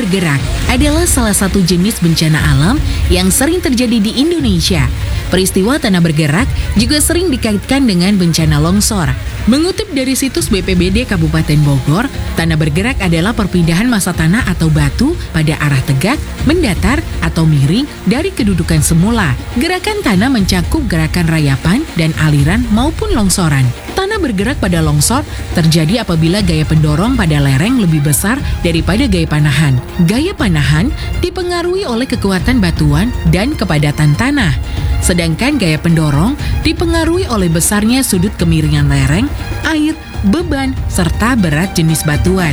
bergerak adalah salah satu jenis bencana alam yang sering terjadi di Indonesia. Peristiwa tanah bergerak juga sering dikaitkan dengan bencana longsor. Mengutip dari situs BPBD Kabupaten Bogor, tanah bergerak adalah perpindahan massa tanah atau batu pada arah tegak, mendatar, atau miring dari kedudukan semula. Gerakan tanah mencakup gerakan rayapan dan aliran maupun longsoran. Tanah bergerak pada longsor terjadi apabila gaya pendorong pada lereng lebih besar daripada gaya panahan. Gaya panahan dipengaruhi oleh kekuatan batuan dan kepadatan tanah. Sedangkan gaya pendorong dipengaruhi oleh besarnya sudut kemiringan lereng, air, beban, serta berat jenis batuan.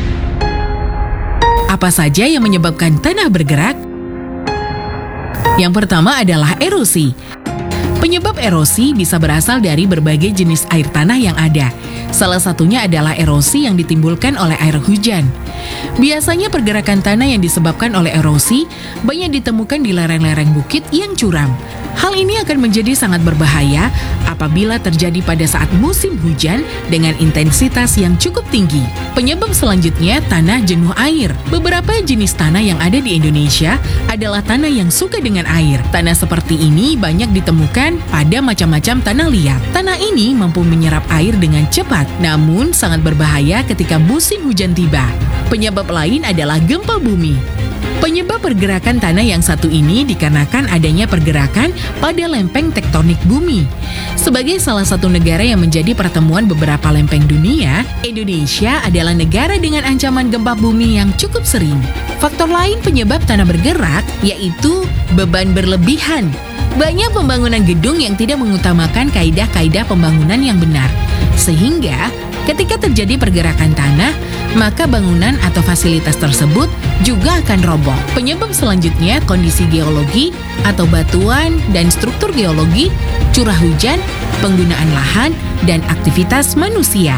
Apa saja yang menyebabkan tanah bergerak? Yang pertama adalah erosi. Penyebab erosi bisa berasal dari berbagai jenis air tanah yang ada. Salah satunya adalah erosi yang ditimbulkan oleh air hujan. Biasanya pergerakan tanah yang disebabkan oleh erosi banyak ditemukan di lereng-lereng bukit yang curam. Hal ini akan menjadi sangat berbahaya apabila terjadi pada saat musim hujan dengan intensitas yang cukup tinggi. Penyebab selanjutnya tanah jenuh air. Beberapa jenis tanah yang ada di Indonesia adalah tanah yang suka dengan air. Tanah seperti ini banyak ditemukan pada macam-macam tanah liat. Tanah ini mampu menyerap air dengan cepat, namun sangat berbahaya ketika musim hujan tiba. Penyebab lain adalah gempa bumi. Penyebab pergerakan tanah yang satu ini dikarenakan adanya pergerakan pada lempeng tektonik bumi. Sebagai salah satu negara yang menjadi pertemuan beberapa lempeng dunia, Indonesia adalah negara dengan ancaman gempa bumi yang cukup sering. Faktor lain penyebab tanah bergerak yaitu beban berlebihan. Banyak pembangunan gedung yang tidak mengutamakan kaidah-kaidah pembangunan yang benar. Sehingga ketika terjadi pergerakan tanah, maka bangunan atau fasilitas tersebut juga akan roboh. Penyebab selanjutnya kondisi geologi atau batuan dan struktur geologi, curah hujan, penggunaan lahan, dan aktivitas manusia.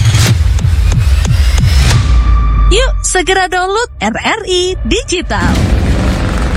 Yuk segera download RRI Digital.